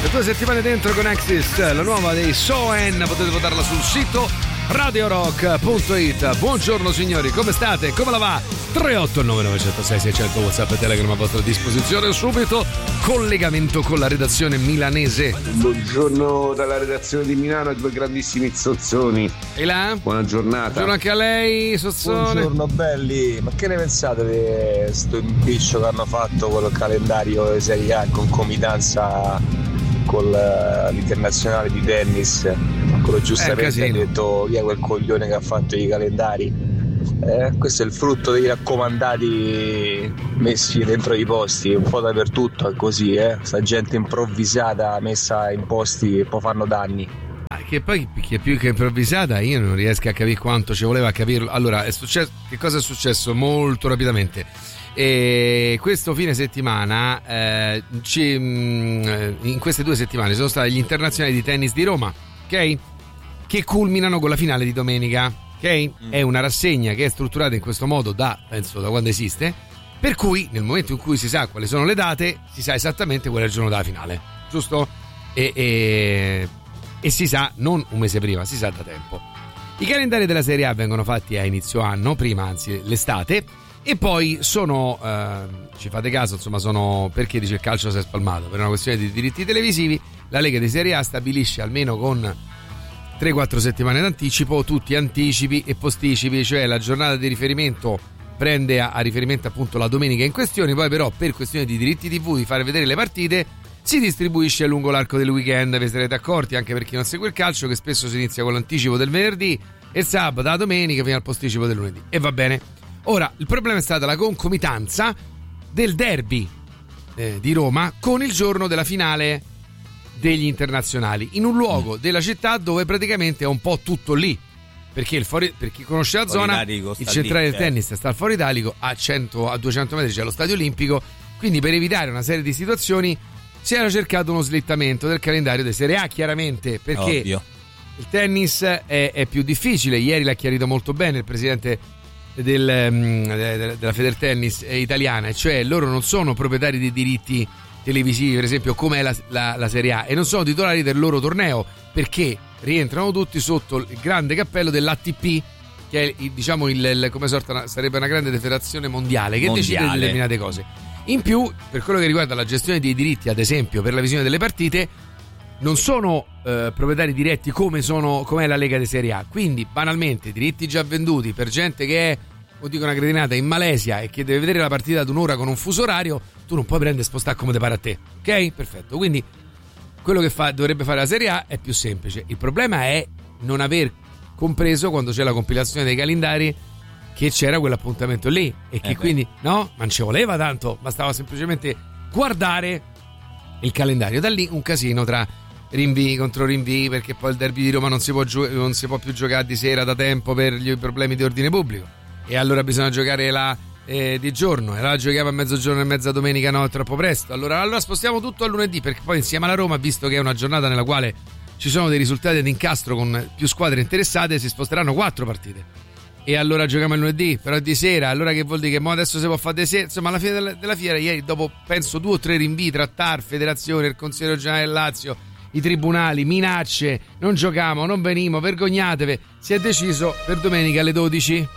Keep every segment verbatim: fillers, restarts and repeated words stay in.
Due settimane dentro con Axis, la nuova dei Soen, potete votarla sul sito radio rock punto it. Buongiorno signori, come state? Come la va? tre otto nove nove zero sei sei zero zero WhatsApp e Telegram a vostra disposizione. Subito collegamento con la redazione milanese. Buongiorno dalla redazione di Milano, due grandissimi zozzoni. E là? Buona giornata. Buongiorno anche a lei, Sozzone. Buongiorno belli, ma che ne pensate di sto impiccio che hanno fatto con il calendario di Serie A in concomitanza con l'internazionale di tennis? Quello giustamente ha detto chi è quel coglione che ha fatto i calendari. Eh, questo è il frutto dei raccomandati messi dentro i posti un po' dappertutto, è così, eh? Sta gente improvvisata messa in posti e poi fanno danni. Ah, che poi che più che improvvisata io non riesco a capire quanto ci voleva a capirlo. Allora, è successo, che cosa è successo molto rapidamente? E questo fine settimana eh, ci, mh, in queste due settimane sono stati gli internazionali di tennis di Roma, ok? Che culminano con la finale di domenica, ok? Mm. È una rassegna che è strutturata in questo modo da, penso, da quando esiste, per cui nel momento in cui si sa quali sono le date si sa esattamente qual è il giorno della finale, giusto? E, e, e si sa non un mese prima, si sa da tempo. I calendari della Serie A vengono fatti a inizio anno, prima anzi l'estate, e poi sono, eh, ci fate caso, insomma, sono, perché dice il calcio si è spalmato? Per una questione di diritti televisivi, la Lega di Serie A stabilisce almeno con tre quattro settimane d'anticipo tutti anticipi e posticipi, cioè la giornata di riferimento prende a, a riferimento appunto la domenica in questione, poi però per questione di diritti tivù, di fare vedere le partite, si distribuisce lungo l'arco del weekend. Vi sarete accorti, anche per chi non segue il calcio, che spesso si inizia con l'anticipo del venerdì e il sabato, la domenica fino al posticipo del lunedì, e va bene. Ora, il problema è stata la concomitanza del derby eh, di Roma con il giorno della finale degli internazionali, in un luogo mm. della città dove praticamente è un po' tutto lì, perché il fuori, per chi conosce la zona, il centrale lì, del tennis sta al Foro Italico, a, cento, a duecento metri c'è lo Stadio Olimpico, quindi per evitare una serie di situazioni si era cercato uno slittamento del calendario di Serie A, chiaramente, perché Ovvio. il tennis è, è più difficile. Ieri l'ha chiarito molto bene il presidente Del, della Federtennis italiana, cioè loro non sono proprietari di diritti televisivi, per esempio, come è la, la, la Serie A, e non sono titolari del loro torneo, perché rientrano tutti sotto il grande cappello dell'A T P, che è, diciamo, il, il come sorta, sarebbe una grande federazione mondiale che mondiale. decide determinate cose. In più, per quello che riguarda la gestione dei diritti, ad esempio per la visione delle partite, non sono eh, proprietari diretti come sono come è la Lega di Serie A, quindi banalmente diritti già venduti per gente che è, o dico una cretinata, in Malesia e che deve vedere la partita ad un'ora con un fuso orario, tu non puoi prendere e spostare come te pare a te, ok? Perfetto. Quindi quello che fa, dovrebbe fare la Serie A è più semplice. Il problema è non aver compreso, quando c'è la compilazione dei calendari, che c'era quell'appuntamento lì e che eh quindi no, ma non ci voleva tanto, bastava semplicemente guardare il calendario. Da lì un casino tra rinvii contro rinvii, perché poi il derby di Roma non si può, gio- non si può più giocare di sera da tempo per gli problemi di ordine pubblico, e allora bisogna giocare la eh, di giorno, e allora giochiamo a mezzogiorno e mezza domenica, no, è troppo presto, allora, allora spostiamo tutto a lunedì, perché poi insieme alla Roma, visto che è una giornata nella quale ci sono dei risultati di incastro con più squadre interessate, si sposteranno quattro partite, e allora giochiamo il lunedì, però è di sera, allora che vuol dire che mo adesso si può fare di sera, insomma alla fine della, della fiera, ieri dopo penso due o tre rinvii tra T A R, Federazione, il Consiglio regionale del Lazio, i tribunali, minacce, non giochiamo, non venimo, vergognatevi, si è deciso per domenica alle dodici,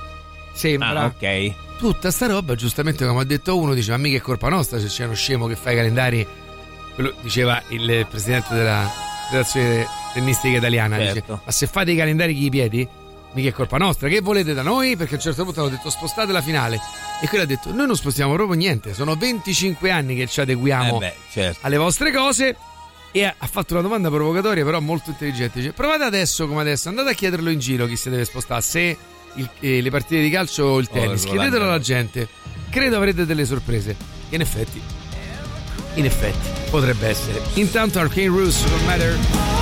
sembra. Ah, ok. Tutta sta roba, giustamente, come ha detto uno, dice ma mica è colpa nostra se c'è uno scemo che fa i calendari, quello diceva il presidente della federazione tennistica italiana, certo. Dice, ma se fate i calendari chi i piedi, mica è colpa nostra, che volete da noi? Perché a un certo punto hanno detto spostate la finale, e quello ha detto noi non spostiamo proprio niente, sono venticinque anni che ci adeguiamo eh beh, certo. alle vostre cose. E ha fatto una domanda provocatoria però molto intelligente, dice provate adesso come adesso, andate a chiederlo in giro chi si deve spostare, se il, eh, le partite di calcio o il tennis, oh, chiedetelo alla gente, credo avrete delle sorprese. In effetti in effetti potrebbe essere. Intanto Arcane Roots, non matter.